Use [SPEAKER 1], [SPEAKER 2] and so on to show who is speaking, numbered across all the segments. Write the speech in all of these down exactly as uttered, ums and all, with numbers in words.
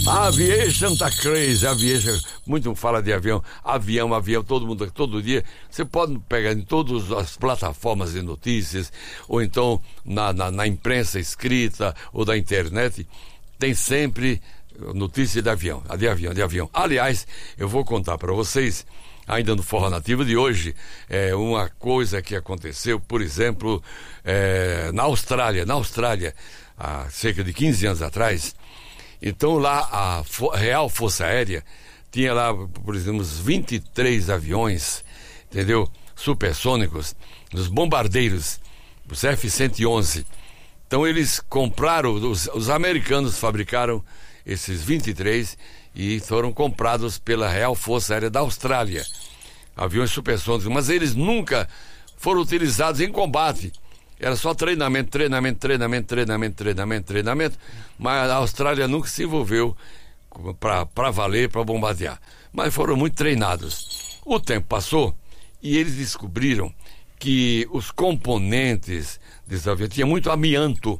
[SPEAKER 1] Aviation tá crazy, aviation, muito fala de avião, avião, avião, todo mundo, todo dia. Você pode pegar em todas as plataformas de notícias, ou então na, na, na imprensa escrita, ou da internet, tem sempre notícia de avião, de avião, de avião. Aliás, eu vou contar para vocês, ainda no Forró Nativo de hoje, é uma coisa que aconteceu, por exemplo, é, na Austrália, na Austrália, há cerca de quinze anos atrás. Então lá a Real Força Aérea tinha lá, por exemplo, uns vinte e três aviões, entendeu? Supersônicos, os bombardeiros, os F cento e onze. Então eles compraram, os, os americanos fabricaram esses vinte e três e foram comprados pela Real Força Aérea da Austrália. Aviões supersônicos, mas eles nunca foram utilizados em combate. Era só treinamento, treinamento, treinamento, treinamento, treinamento, treinamento, mas a Austrália nunca se envolveu para valer, para bombardear. Mas foram muito treinados. O tempo passou e eles descobriram que os componentes desse avião tinha muito amianto.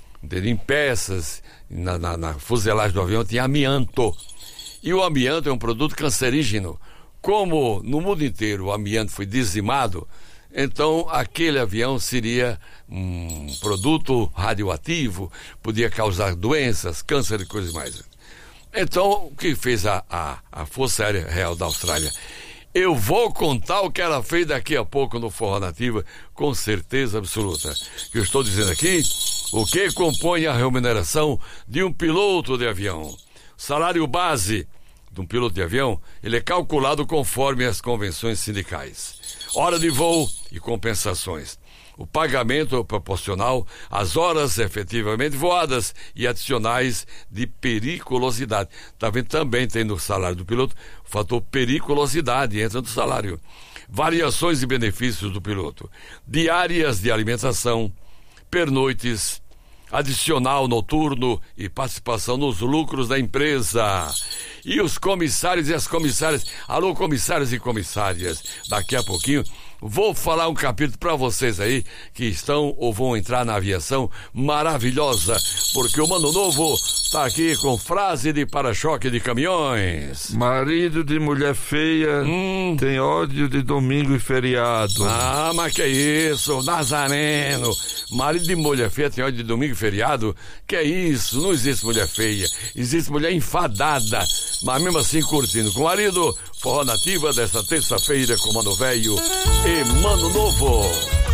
[SPEAKER 1] Em peças, na, na, na fuselagem do avião tinha amianto. E o amianto é um produto cancerígeno. Como no mundo inteiro o amianto foi dizimado, então aquele avião seria um produto radioativo, podia causar doenças, câncer e coisas mais. Então, o que fez a, a, a Força Aérea Real da Austrália? Eu vou contar o que ela fez daqui a pouco no Forró Nativa, com certeza absoluta. Eu estou dizendo aqui o que compõe a remuneração de um piloto de avião. Salário base de um piloto de avião, ele é calculado conforme as convenções sindicais. Hora de voo e compensações. O pagamento é proporcional às horas efetivamente voadas e adicionais de periculosidade. Tá vendo? Também tem no salário do piloto o fator periculosidade, entra no salário. Variações e benefícios do piloto. Diárias de alimentação, pernoites, adicional noturno e participação nos lucros da empresa. E os comissários e as comissárias, alô comissários e comissárias, daqui a pouquinho vou falar um capítulo para vocês aí que estão ou vão entrar na aviação maravilhosa, porque o Mano Novo tá aqui com frase de para-choque de caminhões.
[SPEAKER 2] Marido de mulher feia hum. tem ódio de domingo e feriado.
[SPEAKER 1] Ah, mas que isso, Nazareno. Marido de mulher feia tem ódio de domingo e feriado? Que é isso, não existe mulher feia, existe mulher enfadada, mas mesmo assim curtindo com o marido. Forró Nativa desta terça-feira com Mano Velho e Mano Novo.